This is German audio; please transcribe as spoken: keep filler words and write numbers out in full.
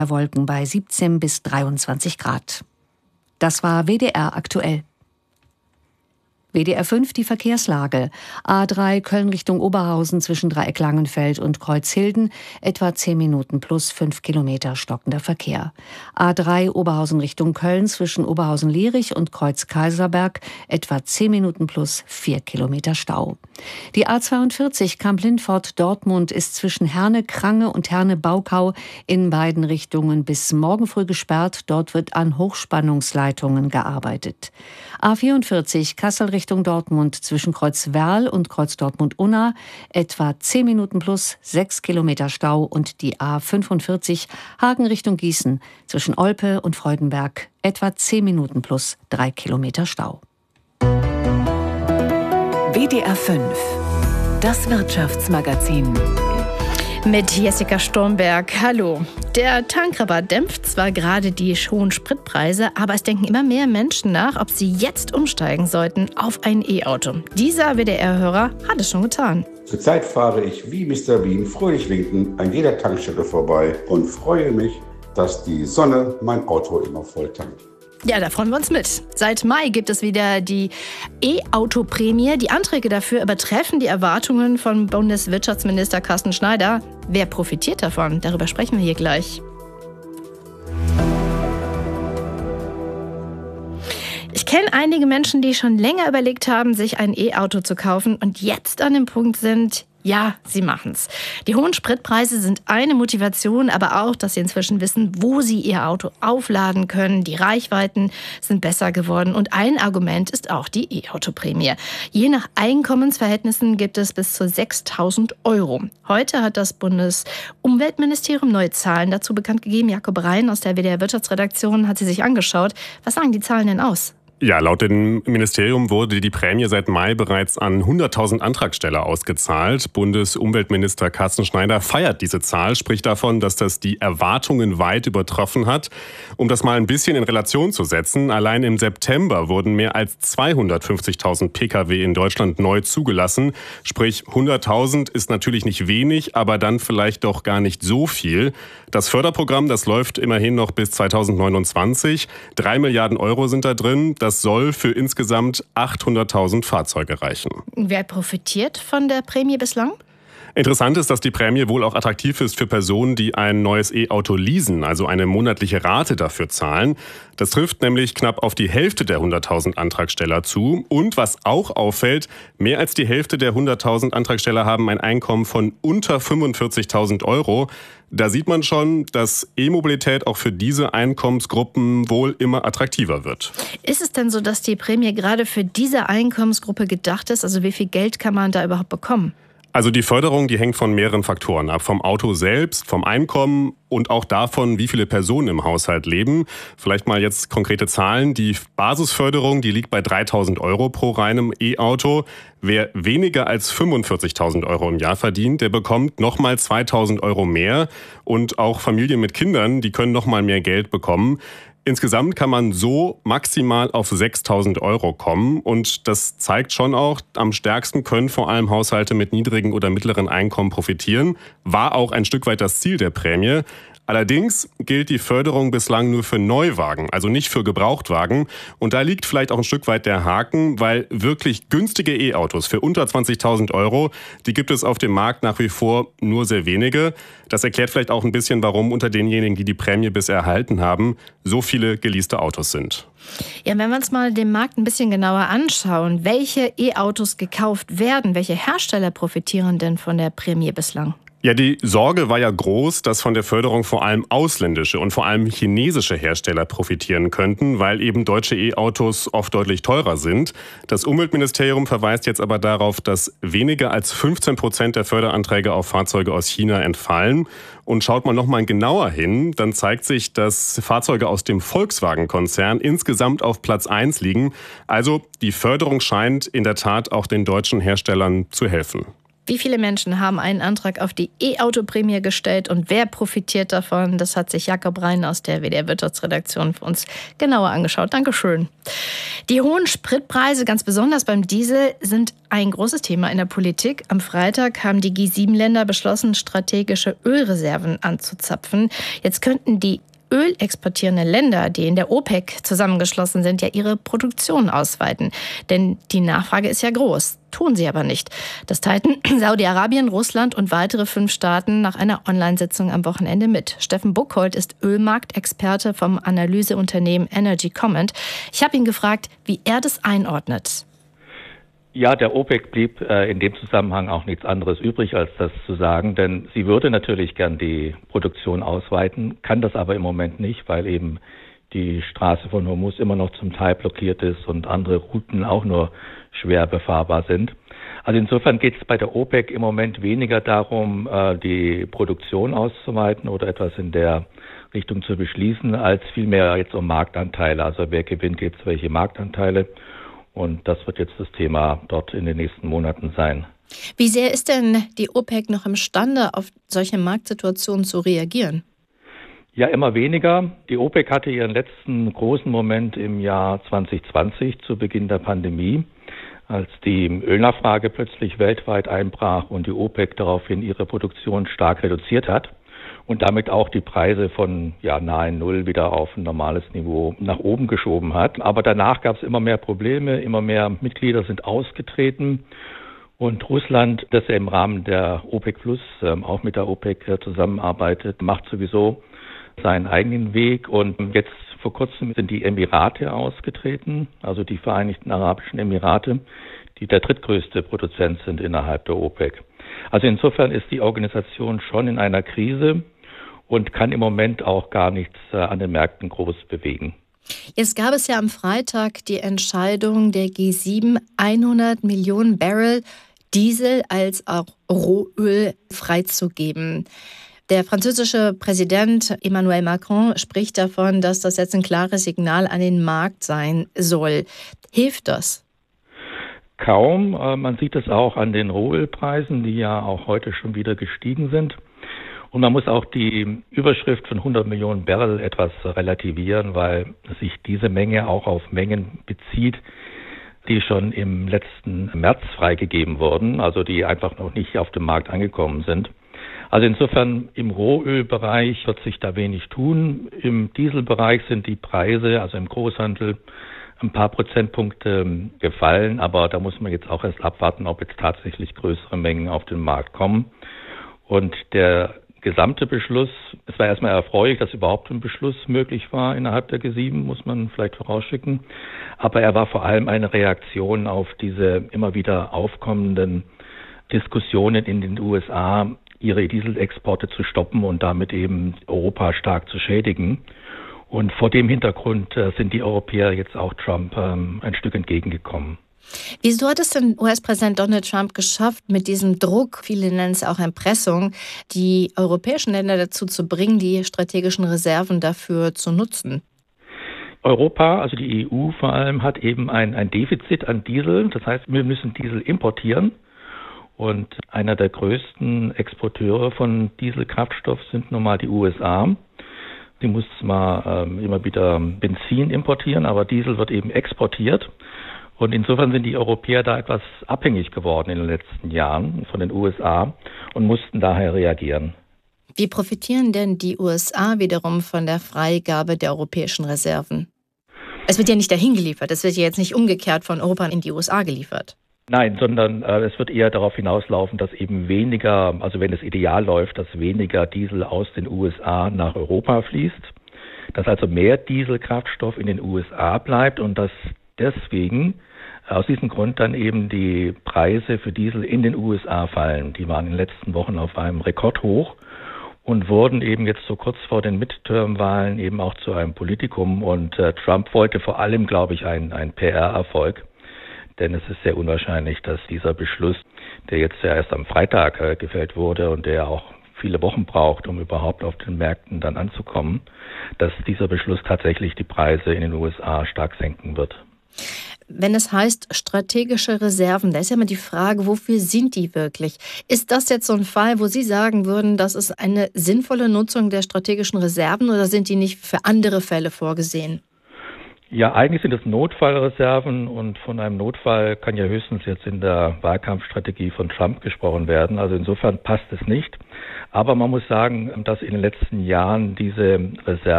Wolken bei siebzehn bis dreiundzwanzig Grad. Das war W D R aktuell. W D R fünf die Verkehrslage. A drei Köln Richtung Oberhausen zwischen Dreieck-Langenfeld und Kreuzhilden, etwa zehn Minuten plus fünf Kilometer stockender Verkehr. A drei Oberhausen Richtung Köln zwischen Oberhausen-Lierich und Kreuz-Kaiserberg, etwa zehn Minuten plus vier Kilometer Stau. Die A zweiundvierzig Kamp-Lintfort-Dortmund ist zwischen Herne-Krange und Herne-Baukau in beiden Richtungen bis morgen früh gesperrt. Dort wird an Hochspannungsleitungen gearbeitet. A vierundvierzig Kassel Richtung Dortmund zwischen Kreuz-Werl und Kreuz-Dortmund-Unna, etwa zehn Minuten plus sechs Kilometer Stau, und die A fünfundvierzig Hagen Richtung Gießen zwischen Olpe und Freudenberg, etwa zehn Minuten plus drei Kilometer Stau. W D R fünf, das Wirtschaftsmagazin. Mit Jessica Stormberg. Hallo. Der Tankrabatt dämpft zwar gerade die hohen Spritpreise, aber es denken immer mehr Menschen nach, ob sie jetzt umsteigen sollten auf ein E-Auto. Dieser W D R-Hörer hat es schon getan. Zurzeit fahre ich wie Mister Bean fröhlich winkend an jeder Tankstelle vorbei und freue mich, dass die Sonne mein Auto immer voll tankt. Ja, da freuen wir uns mit. Seit Mai gibt es wieder die E-Auto-Prämie. Die Anträge dafür übertreffen die Erwartungen von Bundeswirtschaftsminister Carsten Schneider. Wer profitiert davon? Darüber sprechen wir hier gleich. Ich kenne einige Menschen, die schon länger überlegt haben, sich ein E-Auto zu kaufen und jetzt an dem Punkt sind, ja, sie machen's. Die hohen Spritpreise sind eine Motivation, aber auch, dass sie inzwischen wissen, wo sie ihr Auto aufladen können. Die Reichweiten sind besser geworden und ein Argument ist auch die E-Auto-Prämie. Je nach Einkommensverhältnissen gibt es bis zu sechstausend Euro. Heute hat das Bundesumweltministerium neue Zahlen dazu bekannt gegeben. Jakob Rhein aus der W D R-Wirtschaftsredaktion hat sie sich angeschaut. Was sagen die Zahlen denn aus? Ja, laut dem Ministerium wurde die Prämie seit Mai bereits an hunderttausend Antragsteller ausgezahlt. Bundesumweltminister Carsten Schneider feiert diese Zahl, spricht davon, dass das die Erwartungen weit übertroffen hat. Um das mal ein bisschen in Relation zu setzen, allein im September wurden mehr als zweihundertfünfzigtausend Pkw in Deutschland neu zugelassen. Sprich, hunderttausend ist natürlich nicht wenig, aber dann vielleicht doch gar nicht so viel. Das Förderprogramm, das läuft immerhin noch bis zweitausendneunundzwanzig. Drei Milliarden Euro sind da drin. Das Das soll für insgesamt achthunderttausend Fahrzeuge reichen. Wer profitiert von der Prämie bislang? Interessant ist, dass die Prämie wohl auch attraktiv ist für Personen, die ein neues E-Auto leasen, also eine monatliche Rate dafür zahlen. Das trifft nämlich knapp auf die Hälfte der hunderttausend Antragsteller zu. Und was auch auffällt, mehr als die Hälfte der hunderttausend Antragsteller haben ein Einkommen von unter fünfundvierzigtausend Euro. Da sieht man schon, dass E-Mobilität auch für diese Einkommensgruppen wohl immer attraktiver wird. Ist es denn so, dass die Prämie gerade für diese Einkommensgruppe gedacht ist? Also wie viel Geld kann man da überhaupt bekommen? Also die Förderung, die hängt von mehreren Faktoren ab. Vom Auto selbst, vom Einkommen und auch davon, wie viele Personen im Haushalt leben. Vielleicht mal jetzt konkrete Zahlen. Die Basisförderung, die liegt bei dreitausend Euro pro reinem E-Auto. Wer weniger als fünfundvierzigtausend Euro im Jahr verdient, der bekommt nochmal zweitausend Euro mehr. Und auch Familien mit Kindern, die können nochmal mehr Geld bekommen. Insgesamt kann man so maximal auf sechstausend Euro kommen und das zeigt schon auch, am stärksten können vor allem Haushalte mit niedrigen oder mittleren Einkommen profitieren. War auch ein Stück weit das Ziel der Prämie. Allerdings gilt die Förderung bislang nur für Neuwagen, also nicht für Gebrauchtwagen. Und da liegt vielleicht auch ein Stück weit der Haken, weil wirklich günstige E-Autos für unter zwanzigtausend Euro, die gibt es auf dem Markt nach wie vor nur sehr wenige. Das erklärt vielleicht auch ein bisschen, warum unter denjenigen, die die Prämie bisher erhalten haben, so viele geleaste Autos sind. Ja, wenn wir uns mal den Markt ein bisschen genauer anschauen, welche E-Autos gekauft werden, welche Hersteller profitieren denn von der Prämie bislang? Ja, die Sorge war ja groß, dass von der Förderung vor allem ausländische und vor allem chinesische Hersteller profitieren könnten, weil eben deutsche E-Autos oft deutlich teurer sind. Das Umweltministerium verweist jetzt aber darauf, dass weniger als fünfzehn Prozent der Förderanträge auf Fahrzeuge aus China entfallen. Und schaut man noch mal genauer hin, dann zeigt sich, dass Fahrzeuge aus dem Volkswagen-Konzern insgesamt auf Platz eins liegen. Also die Förderung scheint in der Tat auch den deutschen Herstellern zu helfen. Wie viele Menschen haben einen Antrag auf die E-Auto-Prämie gestellt und wer profitiert davon? Das hat sich Jakob Rhein aus der W D R-Wirtschaftsredaktion für uns genauer angeschaut. Dankeschön. Die hohen Spritpreise, ganz besonders beim Diesel, sind ein großes Thema in der Politik. Am Freitag haben die G sieben Länder beschlossen, strategische Ölreserven anzuzapfen. Jetzt könnten die ölexportierende Länder, die in der OPEC zusammengeschlossen sind, ja ihre Produktion ausweiten. Denn die Nachfrage ist ja groß, tun sie aber nicht. Das teilten Saudi-Arabien, Russland und weitere fünf Staaten nach einer Online-Sitzung am Wochenende mit. Steffen Buchholz ist Ölmarktexperte vom Analyseunternehmen Energy Comment. Ich habe ihn gefragt, wie er das einordnet. Ja, der OPEC blieb äh, in dem Zusammenhang auch nichts anderes übrig, als das zu sagen, denn sie würde natürlich gern die Produktion ausweiten, kann das aber im Moment nicht, weil eben die Straße von Hormuz immer noch zum Teil blockiert ist und andere Routen auch nur schwer befahrbar sind. Also insofern geht es bei der OPEC im Moment weniger darum, äh, die Produktion auszuweiten oder etwas in der Richtung zu beschließen, als vielmehr jetzt um Marktanteile. Also wer gewinnt jetzt welche Marktanteile? Und das wird jetzt das Thema dort in den nächsten Monaten sein. Wie sehr ist denn die OPEC noch imstande, auf solche Marktsituationen zu reagieren? Ja, immer weniger. Die OPEC hatte ihren letzten großen Moment im Jahr zwanzig zwanzig zu Beginn der Pandemie, als die Ölnachfrage plötzlich weltweit einbrach und die OPEC daraufhin ihre Produktion stark reduziert hat und damit auch die Preise von ja nahe Null wieder auf ein normales Niveau nach oben geschoben hat. Aber danach gab es immer mehr Probleme, immer mehr Mitglieder sind ausgetreten und Russland, das ja im Rahmen der OPEC Plus äh, auch mit der OPEC äh, zusammenarbeitet, macht sowieso seinen eigenen Weg und jetzt vor kurzem sind die Emirate ausgetreten, also die Vereinigten Arabischen Emirate, die der drittgrößte Produzent sind innerhalb der OPEC. Also insofern ist die Organisation schon in einer Krise und kann im Moment auch gar nichts äh, an den Märkten groß bewegen. Jetzt gab es ja am Freitag die Entscheidung der G sieben, hundert Millionen Barrel Diesel als auch Rohöl freizugeben. Der französische Präsident Emmanuel Macron spricht davon, dass das jetzt ein klares Signal an den Markt sein soll. Hilft das? Kaum. Man sieht es auch an den Rohölpreisen, die ja auch heute schon wieder gestiegen sind. Und man muss auch die Überschrift von hundert Millionen Barrel etwas relativieren, weil sich diese Menge auch auf Mengen bezieht, die schon im letzten März freigegeben wurden, also die einfach noch nicht auf dem Markt angekommen sind. Also insofern im Rohölbereich wird sich da wenig tun. Im Dieselbereich sind die Preise, also im Großhandel, ein paar Prozentpunkte gefallen, aber da muss man jetzt auch erst abwarten, ob jetzt tatsächlich größere Mengen auf den Markt kommen. Und der gesamte Beschluss, es war erstmal erfreulich, dass überhaupt ein Beschluss möglich war innerhalb der G sieben, muss man vielleicht vorausschicken. Aber er war vor allem eine Reaktion auf diese immer wieder aufkommenden Diskussionen in den U S A, ihre Dieselexporte zu stoppen und damit eben Europa stark zu schädigen. Und vor dem Hintergrund äh, sind die Europäer jetzt auch Trump ähm, ein Stück entgegengekommen. Wieso hat es denn U S-Präsident Donald Trump geschafft, mit diesem Druck, viele nennen es auch Erpressung, die europäischen Länder dazu zu bringen, die strategischen Reserven dafür zu nutzen? Europa, also die E U vor allem, hat eben ein, ein Defizit an Diesel. Das heißt, wir müssen Diesel importieren. Und einer der größten Exporteure von Dieselkraftstoff sind nun mal die U S A. Sie muss zwar ähm, immer wieder Benzin importieren, aber Diesel wird eben exportiert. Und insofern sind die Europäer da etwas abhängig geworden in den letzten Jahren von den U S A und mussten daher reagieren. Wie profitieren denn die U S A wiederum von der Freigabe der europäischen Reserven? Es wird ja nicht dahin geliefert, es wird ja jetzt nicht umgekehrt von Europa in die U S A geliefert. Nein, sondern äh, es wird eher darauf hinauslaufen, dass eben weniger, also wenn es ideal läuft, dass weniger Diesel aus den U S A nach Europa fließt, dass also mehr Dieselkraftstoff in den U S A bleibt und dass deswegen aus diesem Grund dann eben die Preise für Diesel in den U S A fallen. Die waren in den letzten Wochen auf einem Rekordhoch und wurden eben jetzt so kurz vor den Midterm-Wahlen eben auch zu einem Politikum. Und äh, Trump wollte vor allem, glaube ich, einen, einen P R-Erfolg. Denn es ist sehr unwahrscheinlich, dass dieser Beschluss, der jetzt ja erst am Freitag äh, gefällt wurde und der auch viele Wochen braucht, um überhaupt auf den Märkten dann anzukommen, dass dieser Beschluss tatsächlich die Preise in den U S A stark senken wird. wenn es heißt strategische Reserven, da ist ja immer die Frage, wofür sind die wirklich? Ist das jetzt so ein Fall, wo Sie sagen würden, das ist eine sinnvolle Nutzung der strategischen Reserven oder sind die nicht für andere Fälle vorgesehen? Ja, eigentlich sind es Notfallreserven und von einem Notfall kann ja höchstens jetzt in der Wahlkampfstrategie von Trump gesprochen werden. Also insofern passt es nicht. Aber man muss sagen, dass in den letzten Jahren diese Reserven